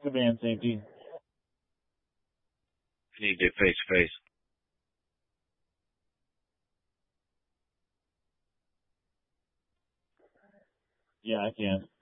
Command safety. Can you get face to face? Yeah, I can.